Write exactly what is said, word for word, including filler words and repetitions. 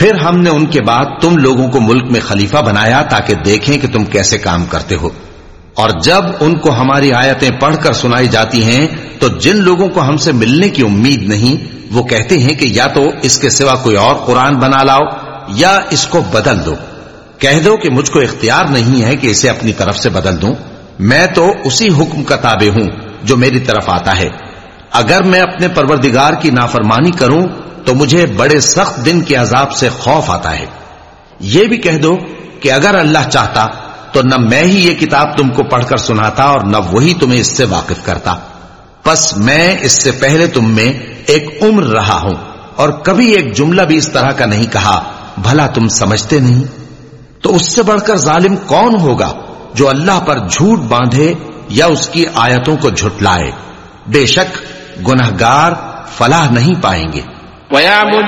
फिर हमने उनके बाद तुम लोगों को मुल्क में खलीफा बनाया ताकि देखें कि तुम कैसे काम करते हो। और जब उनको हमारी आयतें पढ़कर सुनाई जाती हैं तो जिन लोगों को हमसे मिलने की उम्मीद नहीं वो कहते हैं कि या तो इसके सिवा कोई और कुरान बना लाओ या इसको बदल दो। कह दो कि मुझको इख्तियार नहीं है कि इसे अपनी तरफ से बदल दूं, मैं तो उसी हुक्म का ताबे हूं जो मेरी तरफ आता है। अगर मैं अपने परवरदिगार की नाफरमानी करूं तो मुझे बड़े सख्त दिन के अजाब से खौफ आता है। ये भी कह दो कि अगर अल्लाह चाहता तो न मैं ही ये किताब तुमको पढ़कर सुनाता और न वही तुम्हें इससे वाकिफ करता। बस मैं इससे पहले तुम में एक उम्र रहा हूं और कभी एक जुमला भी इस तरह का नहीं कहा, भला तुम समझते नहीं? तो उससे बढ़कर जालिम कौन होगा जो अल्लाह पर झूठ बांधे या उसकी आयतों को झुटलाए। बेशक गुनहगार फलाह नहीं पाएंगे।